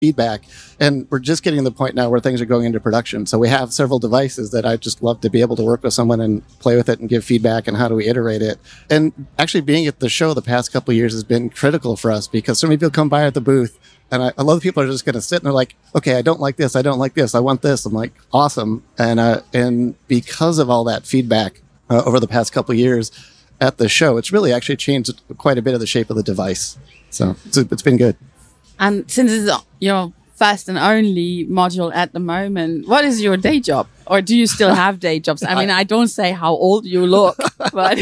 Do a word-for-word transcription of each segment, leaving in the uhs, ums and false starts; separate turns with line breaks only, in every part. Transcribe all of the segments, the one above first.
feedback. And we're just getting to the point now where things are going into production. So we have several devices that I just love to be able to work with someone and play with it and give feedback and how do we iterate it. And actually being at the show the past couple of years has been critical for us because so many people come by at the booth and I, a lot of people are just going to sit and they're like, okay, I don't like this. I don't like this. I want this. I'm like, awesome. And, uh, and because of all that feedback uh, over the past couple of years at the show, it's really actually changed quite a bit of the shape of the device. So it's, it's been good.
And since it's your first and only module at the moment, what is your day job? Or do you still have day jobs? I mean, I don't say how old you look, but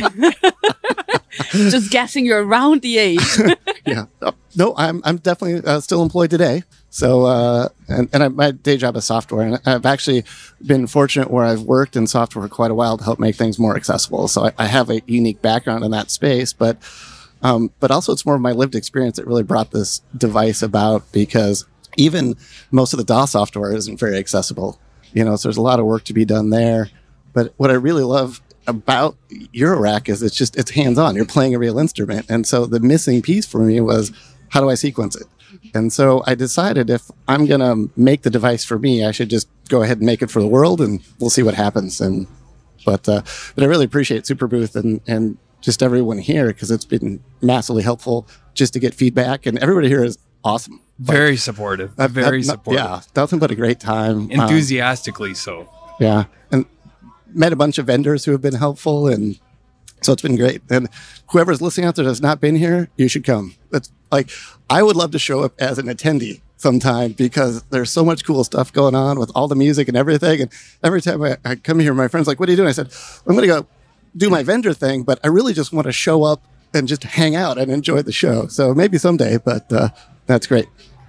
just guessing you're around the age.
Yeah. No, I'm I'm definitely uh, still employed today. So, uh, and, and I, my day job is software. And I've actually been fortunate where I've worked in software for quite a while to help make things more accessible. So I, I have a unique background in that space, but Um, but also it's more of my lived experience that really brought this device about because even most of the DAW software isn't very accessible, you know, so there's a lot of work to be done there. But what I really love about Eurorack is it's just, it's hands-on. You're playing a real instrument. And so the missing piece for me was, how do I sequence it? And so I decided if I'm going to make the device for me, I should just go ahead and make it for the world and we'll see what happens. And, but, uh, but I really appreciate Superbooth and, and, just everyone here because it's been massively helpful just to get feedback and everybody here is awesome.
Very like, supportive. Uh, very uh, supportive.
Yeah. Nothing but a great time.
Enthusiastically um, so.
Yeah. And met a bunch of vendors who have been helpful and so it's been great. And whoever's listening out there that's not been here, you should come. It's like, I would love to show up as an attendee sometime because there's so much cool stuff going on with all the music and everything. And every time I, I come here, my friend's like, what are you doing? I said, I'm going to go do my vendor thing, but I really just want to show up and just hang out and enjoy the show. So maybe someday, but uh, that's great.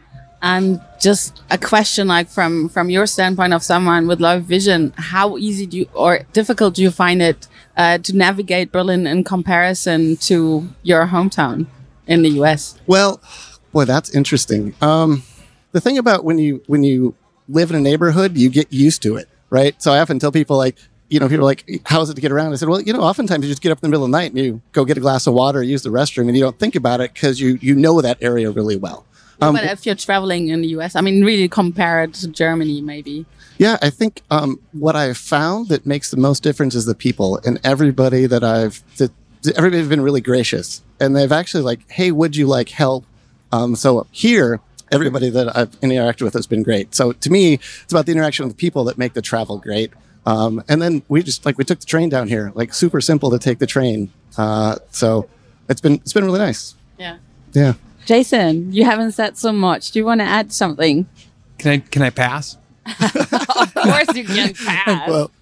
And just a question, like from, from your standpoint of someone with low vision, how easy do you, or difficult do you find it uh, to navigate Berlin in comparison to your hometown in the U S?
Well, boy, that's interesting. Um, the thing about when you, when you live in a neighborhood, you get used to it, right? So I often tell people like, you know, people are like, how is it to get around? I said, well, you know, oftentimes you just get up in the middle of the night and you go get a glass of water, use the restroom, and you don't think about it because you you know that area really well.
Um, but if you're traveling in the U S, I mean, really compare it to Germany, maybe.
Yeah, I think um, what I've found that makes the most difference is the people and everybody that I've, that everybody's been really gracious. And they've actually like, hey, would you like help? Um, so here, everybody that I've interacted with has been great. So to me, it's about the interaction with the people that make the travel great. Um, and then we just like we took the train down here, like super simple to take the train. Uh, so it's been it's been really nice.
Yeah.
Yeah.
Jason, you haven't said so much. Do you want to add something?
Can I can I pass?
Of course you can pass.
Well,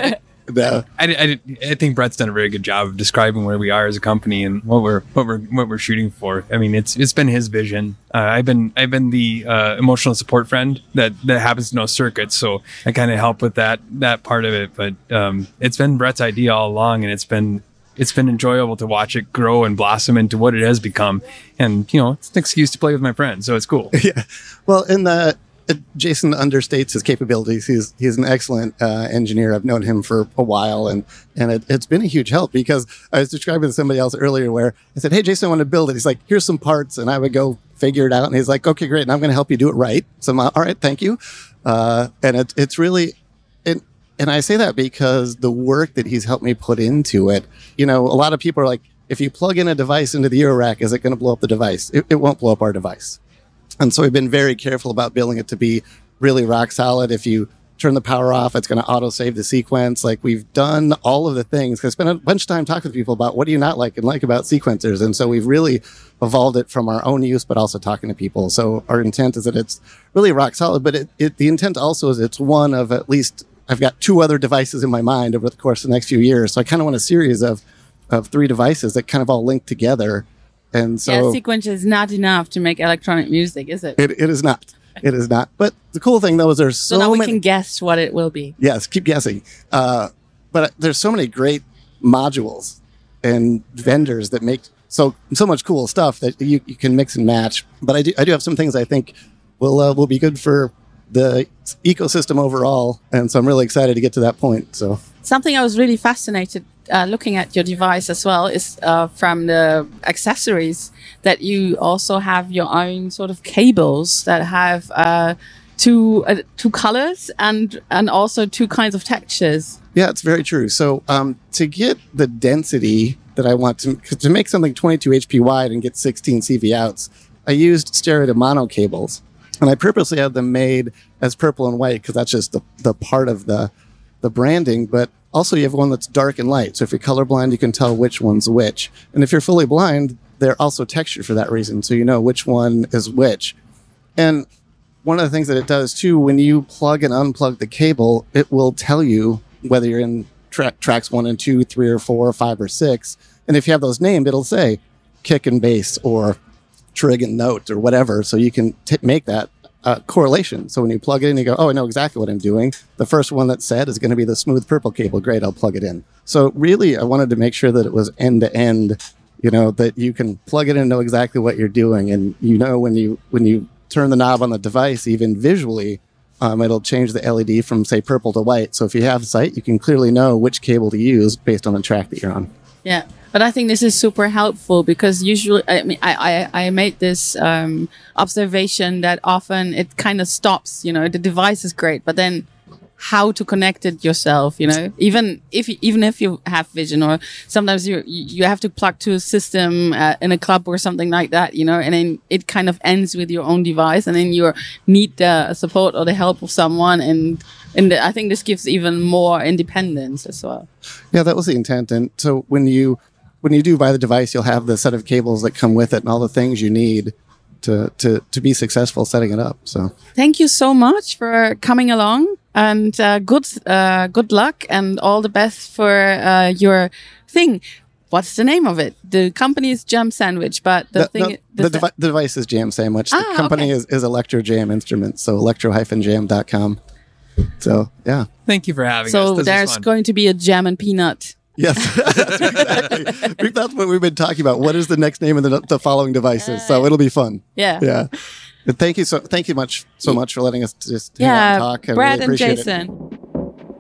no.
I, I, I think Brett's done a very good job of describing where we are as a company and what we're what we're what we're shooting for. I mean, it's it's been his vision. Uh, I've been I've been the uh, emotional support friend that, that happens to know circuits, so I kind of help with that that part of it. But um, it's been Brett's idea all along, and it's been it's been enjoyable to watch it grow and blossom into what it has become. And you know, it's an excuse to play with my friends, so it's cool.
Yeah. Well, in the Uh, Jason understates his capabilities. He's he's an excellent uh, engineer. I've known him for a while, and and it, it's been a huge help because I was describing to somebody else earlier where I said, "Hey, Jason, I want to build it." He's like, "Here's some parts," and I would go figure it out. And he's like, "Okay, great, and I'm going to help you do it right." So I'm like, "All right, thank you." Uh, and it, it's really, it, and I say that because the work that he's helped me put into it. You know, a lot of people are like, if you plug in a device into the Eurorack, is it going to blow up the device? It, it won't blow up our device. And so we've been very careful about building it to be really rock solid. If you turn the power off, it's going to auto save the sequence. Like we've done all of the things. Cause I spent a bunch of time talking to people about what do you not like and like about sequencers. And so we've really evolved it from our own use, but also talking to people. So our intent is that it's really rock solid, but it, it the intent also is it's one of at least, I've got two other devices in my mind over the course of the next few years. So I kind of want a series of, of three devices that kind of all link together. And so
yeah, sequence is not enough to make electronic music, is it?
It, it is not. It is not. But the cool thing, though, is there's so,
so now we
many...
can guess what it will be.
Yes, keep guessing. Uh, but there's so many great modules and vendors that make so so much cool stuff that you, you can mix and match. But I do I do have some things I think will uh, will be good for the ecosystem overall, and so I'm really excited to get to that point. So
something I was really fascinated uh, looking at your device as well is uh, from the accessories that you also have your own sort of cables that have uh, two uh, two colors and and also two kinds of textures.
Yeah, it's very true. So um, to get the density that I want to to make something twenty-two H P wide and get sixteen C V outs, I used stereo to mono cables, and I purposely had them made as purple and white because that's just the, the part of the the branding. But also you have one that's dark and light. So if you're colorblind, you can tell which one's which. And if you're fully blind, they're also textured for that reason. So you know which one is which. And one of the things that it does too, when you plug and unplug the cable, it will tell you whether you're in tra- tracks one and two, three or four or five or six. And if you have those named, it'll say kick and bass or trig and note or whatever. So you can t- make that uh, correlation. So when you plug it in, you go, oh, I know exactly what I'm doing. The first one that's said is going to be the smooth purple cable. Great, I'll plug it in. So really, I wanted to make sure that it was end to end, you know, that you can plug it in and know exactly what you're doing. And you know, when you when you turn the knob on the device, even visually, um, it'll change the L E D from, say, purple to white. So if you have sight, you can clearly know which cable to use based on the track that you're on.
Yeah. But I think this is super helpful because usually, I mean, I, I, I made this um, observation that often it kind of stops, you know, the device is great, but then how to connect it yourself, you know, even if you, even if you have vision, or sometimes you you have to plug to a system uh, in a club or something like that, you know, and then it kind of ends with your own device, and then you need the support or the help of someone, and and the, I think this gives even more independence as well.
Yeah, that was the intent. And so when you when you do buy the device, you'll have the set of cables that come with it and all the things you need to to to be successful setting it up. So
thank you so much for coming along. And uh, good, uh, good luck, and all the best for uh, your thing. What's the name of it? The company is Jam Sandwich, but the,
the
thing,
no,
the,
the, devi- the device is Jam Sandwich. The
ah,
company
okay.
is, is Electro Jam Instruments, so electro dash jam dot com. So yeah.
Thank you for having
so
us. So
there's going to be a jam and peanut.
Yes, that's exactly. That's what we've been talking about. What is the next name of the, the following devices? So it'll be fun.
Yeah.
Yeah. But thank you so thank you much so much for letting us just
yeah,
hang out and talk. I
Brad
really appreciate
and Jason.
it.